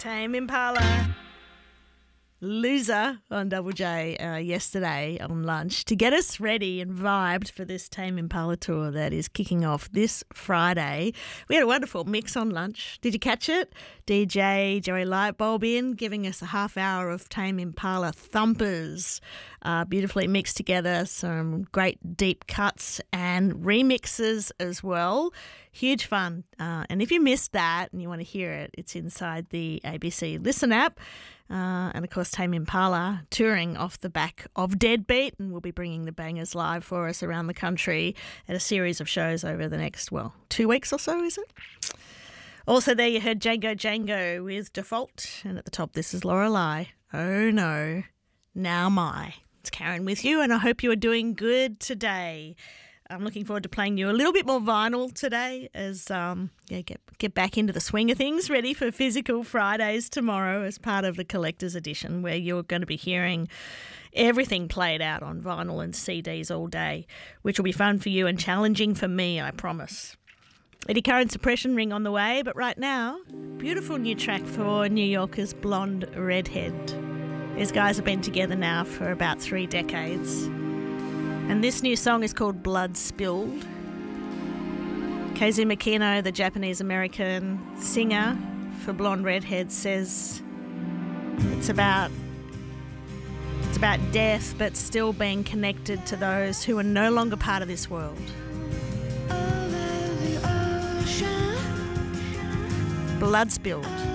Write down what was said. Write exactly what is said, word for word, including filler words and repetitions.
Tame Impala. Loser on Double J uh, yesterday on lunch to get us ready and vibed for this Tame Impala tour that is kicking off this Friday. We had a wonderful mix on lunch. Did you catch it? D J Joey Lightbulb in giving us a half hour of Tame Impala thumpers, uh, beautifully mixed together, some great deep cuts and remixes as well. Huge fun. Uh, and if you missed that and you want to hear it, it's inside the A B C Listen app. Uh, and, of course, Tame Impala touring off the back of Deadbeat, and we'll be bringing the bangers live for us around the country at a series of shows over the next, well, two weeks or so, is it? Also there you heard Django Django with Default, and at the top this is Lorelei. Oh, no, now my. It's Karen with you, and I hope you are doing good today. I'm looking forward to playing you a little bit more vinyl today as um, yeah, get get back into the swing of things, ready for Physical Fridays tomorrow as part of the Collector's Edition, where you're going to be hearing everything played out on vinyl and C Ds all day, which will be fun for you and challenging for me, I promise. Eddie Curran Suppression Ring on the way, but right now, beautiful new track for New Yorker's Blonde Redhead. These guys have been together now for about three decades. And this new song is called Blood Spilled. Keizu Makino, the Japanese-American singer for Blonde Redhead, says it's about it's about death, but still being connected to those who are no longer part of this world. Blood Spilled.